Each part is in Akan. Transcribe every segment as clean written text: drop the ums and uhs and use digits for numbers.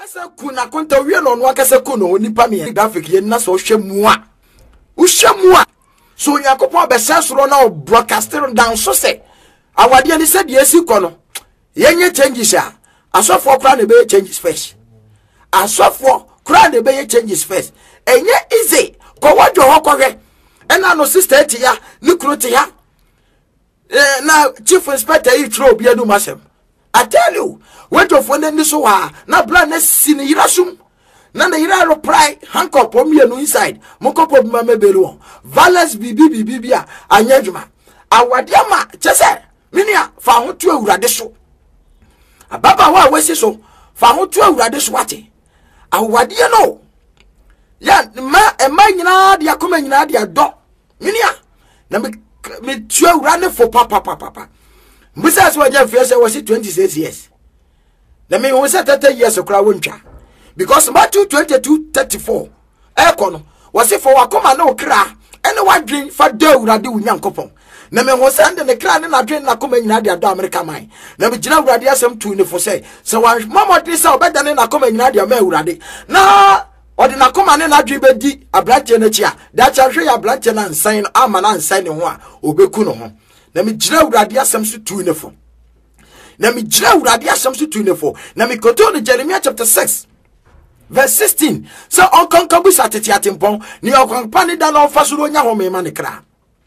Asa kuna konta wie no no akase kuno nipa me graphic ye na so hwemua uhwemua so yakopon be sensoro na broadcasting down so say awade ni said yesi kono yenye changes a asofo kra na be changes first asofo kra na be changes first enye easy ko wadwo hokwe ena no sister ti ya ni kro ti ya na chief inspector yi tro bia du masem. I tell you, wait of when this wa na plan sin yirasum na na yira reply handcuff on me no inside moko pop mama belu valence bibia anyadwuma awade ma chese minia fa ho tu awurade so ababa wa wesi so fa ho tu awurade so wate awade no ya ma nyina de akoma nyina de do minia na me tu awurade fo papa Mbisa so aja fiase was 26 years. Na me won say 30 years okra wontwa. Because Matthew 22:34 ekono was for wakoma na okra ene wadwen fa da awurade wunyankopon. Na me won say ne kra ne na dwen na koma nyina de ado America man. Na me gina awurade asem tu ne fo say so wan mamodi say obeda ne na koma nyina de ma awurade. Na odi na koma ne na dwen bedi abranche na chia. Da cha hwe ya abranche na nsan ama na nsan ne ho a obeku no ho. Na mi jira urade asem so tu ne fo. Na mi jira urade asem so tu ne fo. Na mi koto no Jeremiah chapter 6 verse 16. So onkonka bu satete atempon ni onkonpa ni da na ofa so nya ho me ma ne kra.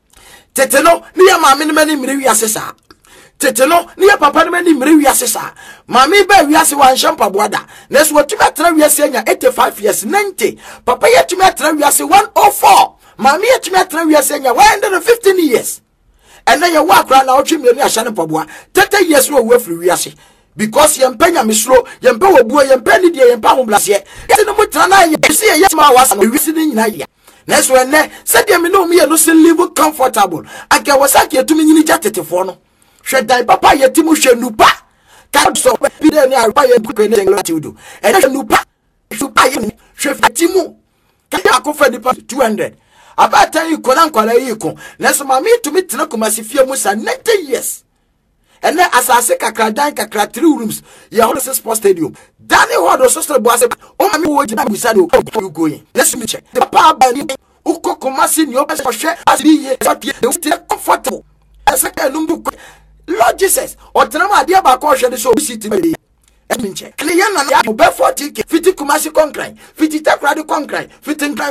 Tete no ni ya maame ne mani mire wi asesa. Tete no ni ya papa ne mani mire wi asesa. Maame ba wi ase wan shampa boada. Na so watumi atra wi ase nya 85 years 90. Papa yetumi atra wi ase 104. Maame yetumi atra wi ase nya 115 years. And then you walk around now, chimney, a shannon pabua. 30 years no way free wiasi. Because yempenya mislo, yempa wabua, yempeni dia, yempa blasier. Yes, no mutrana, you see a yes, ma was listening in idea. Next when ne said you know me, no still live comfortable. I can was like you to me in the fono. Should die papa yetimushe nupa. Can't stop, be there near buy a book anything that you do. And nupa, to buy him, chef Timu. Can you offer the 200? About time you konan kwala yiko neso mami to me tena kumasifia musa 90 years and then asase kakra dan kakra 3 rooms ya holo sports stadium dani hodo so stre boase o mami wo jina musa de you going let's me check the papa ba ni uko komasi ni oba hwe asbi ye so comfortable asaka numbu Lord Jesus o tena ma dia ba ko hwe de so city me minche kliya na ya be 40 fiti kumasi concrete fiti takrade concrete fiti